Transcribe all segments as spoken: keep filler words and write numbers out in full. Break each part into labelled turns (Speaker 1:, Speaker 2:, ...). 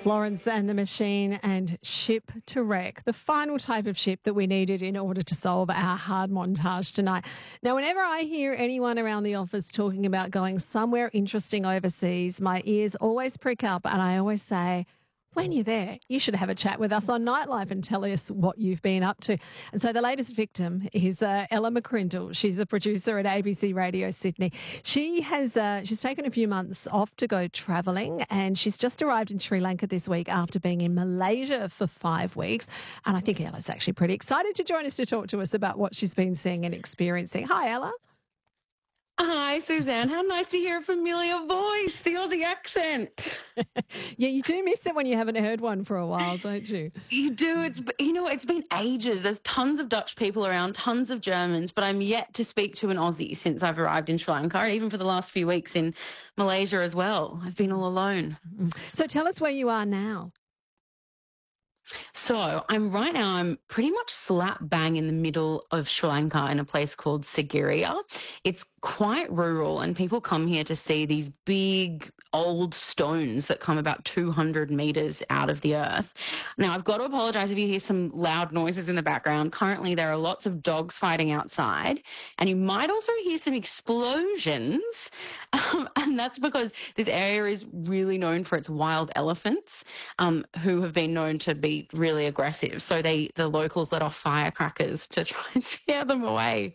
Speaker 1: Florence and the Machine and Ship to Wreck, the final type of ship that we needed in order to solve our hard montage tonight. Now, whenever I hear anyone around the office talking about going somewhere interesting overseas, my ears always prick up and I always say, when you're there, you should have a chat with us on Nightlife and tell us what you've been up to. And so the latest victim is uh, Ella McCrindle. She's a producer at A B C Radio Sydney. She has uh, she's taken a few months off to go travelling, and she's just arrived in Sri Lanka this week after being in Malaysia for five weeks. And I think Ella's actually pretty excited to join us to talk to us about what she's been seeing and experiencing. Hi, Ella.
Speaker 2: Hi, Suzanne. How nice to hear a familiar voice, the Aussie accent.
Speaker 1: Yeah, you do miss it when you haven't heard one for a while, don't you?
Speaker 2: You do. It's, you know, it's been ages. There's tons of Dutch people around, tons of Germans, but I'm yet to speak to an Aussie since I've arrived in Sri Lanka, and even for the last few weeks in Malaysia as well. I've been all alone.
Speaker 1: So tell us where you are now.
Speaker 2: So I'm right now, I'm pretty much slap bang in the middle of Sri Lanka in a place called Sigiriya. It's quite rural and people come here to see these big old stones that come about two hundred metres out of the earth. Now, I've got to apologise if you hear some loud noises in the background. Currently, there are lots of dogs fighting outside, and you might also hear some explosions, um, and that's because this area is really known for its wild elephants, um, who have been known to be really aggressive. So they, the locals let off firecrackers to try and scare them away.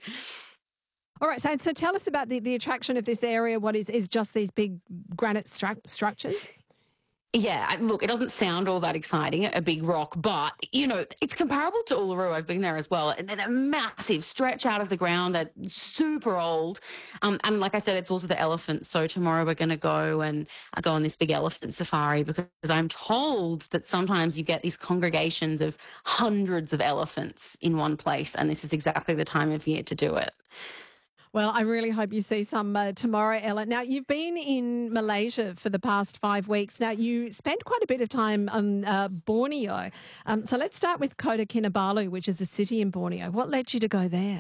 Speaker 1: All right, so, so tell us about the, the attraction of this area. What is, is just these big granite stru- structures?
Speaker 2: Yeah, look, it doesn't sound all that exciting, a big rock, but, you know, it's comparable to Uluru. I've been there as well. And then a massive stretch out of the ground that's super old. Um, and like I said, it's also the elephants. So tomorrow we're going to go and uh, go on this big elephant safari because I'm told that sometimes you get these congregations of hundreds of elephants in one place. And this is exactly the time of year to do it.
Speaker 1: Well, I really hope you see some uh, tomorrow, Ella. Now, you've been in Malaysia for the past five weeks. Now, you spent quite a bit of time on uh, Borneo. Um, so let's start with Kota Kinabalu, which is a city in Borneo. What led you to go there?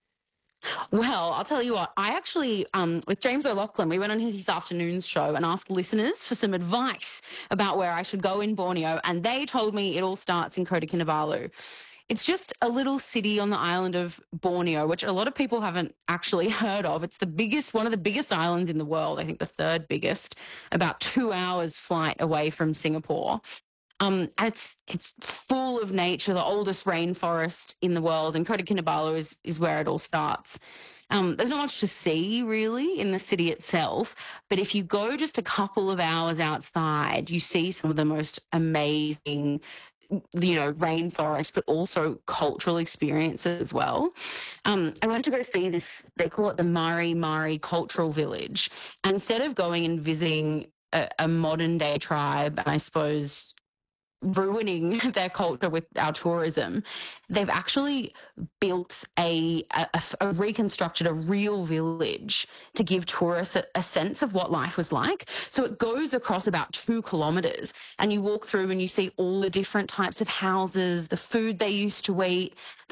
Speaker 2: Well, I'll tell you what, I actually, um, with James O'Loughlin, we went on his afternoons show and asked listeners for some advice about where I should go in Borneo, and they told me it all starts in Kota Kinabalu. It's just a little city on the island of Borneo, which a lot of people haven't actually heard of. It's the biggest, one of the biggest islands in the world, I think the third biggest, about two hours flight away from Singapore. Um, and it's it's full of nature, the oldest rainforest in the world, and Kota Kinabalu is, is where it all starts. Um, there's not much to see, really, in the city itself, but if you go just a couple of hours outside, you see some of the most amazing, you know, rainforest, but also cultural experiences as well. Um, I went to go see this, they call it the Mari Mari Cultural Village. And instead of going and visiting a, a modern day tribe, and I suppose ruining their culture with our tourism, they've actually built a, a, a reconstructed a real village to give tourists a, a sense of what life was like. So it goes across about two kilometres and you walk through and you see all the different types of houses, the food they used to eat,